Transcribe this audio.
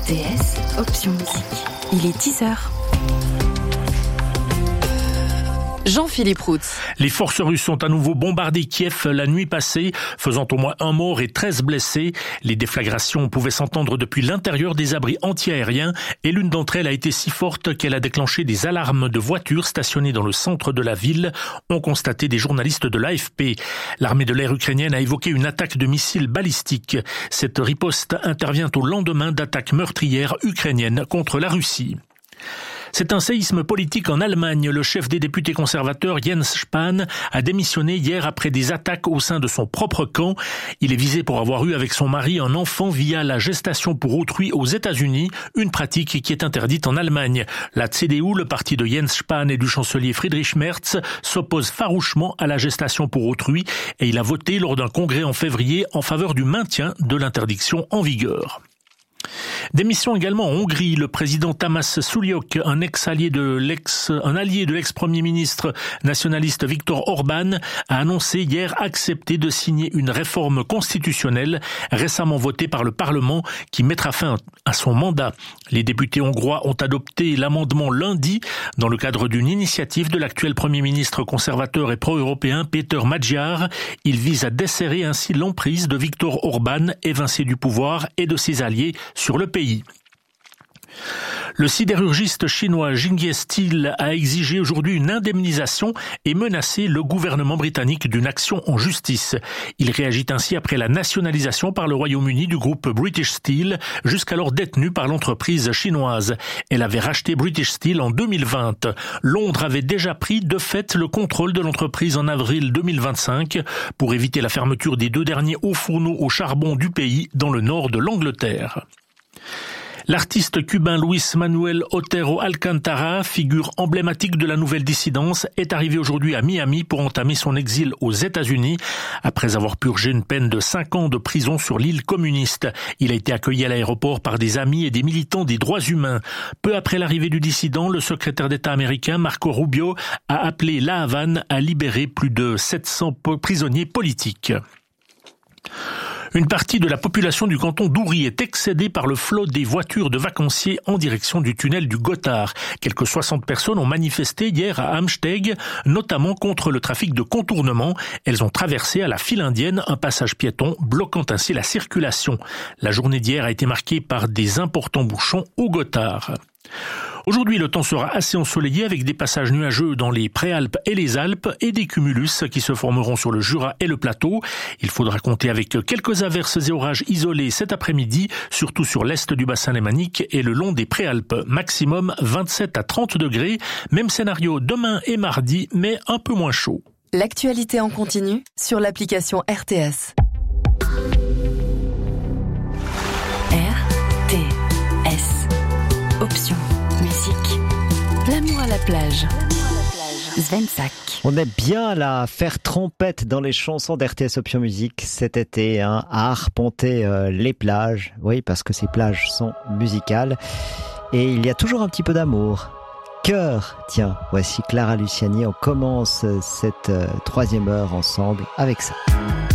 RTS, option musique. Il est 10h. Jean-Philippe Roux. Les forces russes ont à nouveau bombardé Kiev la nuit passée, faisant au moins un mort et 13 blessés. Les déflagrations pouvaient s'entendre depuis l'intérieur des abris antiaériens et l'une d'entre elles a été si forte qu'elle a déclenché des alarmes de voitures stationnées dans le centre de la ville, ont constaté des journalistes de l'AFP. L'armée de l'air ukrainienne a évoqué une attaque de missiles balistiques. Cette riposte intervient au lendemain d'attaques meurtrières ukrainiennes contre la Russie. C'est un séisme politique en Allemagne. Le chef des députés conservateurs, Jens Spahn, a démissionné hier après des attaques au sein de son propre camp. Il est visé pour avoir eu avec son mari un enfant via la gestation pour autrui aux États-Unis, une pratique qui est interdite en Allemagne. La CDU, le parti de Jens Spahn et du chancelier Friedrich Merz, s'oppose farouchement à la gestation pour autrui et il a voté lors d'un congrès en février en faveur du maintien de l'interdiction en vigueur. Démission également en Hongrie. Le président Tamás Sullyok, un allié de l'ex-premier ministre nationaliste Viktor Orban, a annoncé hier accepter de signer une réforme constitutionnelle récemment votée par le Parlement qui mettra fin à son mandat. Les députés hongrois ont adopté l'amendement lundi dans le cadre d'une initiative de l'actuel premier ministre conservateur et pro-européen Péter Magyar. Il vise à desserrer ainsi l'emprise de Viktor Orban, évincé du pouvoir, et de ses alliés sur le pays. Le sidérurgiste chinois Jinhai Steel a exigé aujourd'hui une indemnisation et menacé le gouvernement britannique d'une action en justice. Il réagit ainsi après la nationalisation par le Royaume-Uni du groupe British Steel, jusqu'alors détenu par l'entreprise chinoise. Elle avait racheté British Steel en 2020. Londres avait déjà pris de fait le contrôle de l'entreprise en avril 2025 pour éviter la fermeture des 2 derniers hauts fourneaux au charbon du pays dans le nord de l'Angleterre. L'artiste cubain Luis Manuel Otero Alcántara, figure emblématique de la nouvelle dissidence, est arrivé aujourd'hui à Miami pour entamer son exil aux États-Unis. Après avoir purgé une peine de 5 ans de prison sur l'île communiste, il a été accueilli à l'aéroport par des amis et des militants des droits humains. Peu après l'arrivée du dissident, le secrétaire d'État américain Marco Rubio a appelé La Havane à libérer plus de 700 prisonniers politiques. Une partie de la population du canton d'Oury est excédée par le flot des voitures de vacanciers en direction du tunnel du Gothard. Quelques 60 personnes ont manifesté hier à Amsteg, notamment contre le trafic de contournement. Elles ont traversé à la file indienne un passage piéton, bloquant ainsi la circulation. La journée d'hier a été marquée par des importants bouchons au Gothard. Aujourd'hui, le temps sera assez ensoleillé avec des passages nuageux dans les Préalpes et les Alpes et des cumulus qui se formeront sur le Jura et le plateau. Il faudra compter avec quelques averses et orages isolés cet après-midi, surtout sur l'est du bassin lémanique et le long des Préalpes. Maximum 27 à 30 degrés. Même scénario demain et mardi, mais un peu moins chaud. L'actualité en continu sur l'application RTS. RTS. Option musique. L'amour à la plage. Svensak. On aime bien la faire trompette dans les chansons d'RTS Option Musique cet été, à arpenter les plages. Oui, parce que ces plages sont musicales. Et il y a toujours un petit peu d'amour. Cœur. Tiens, voici Clara Luciani. On commence cette 3e heure ensemble avec ça.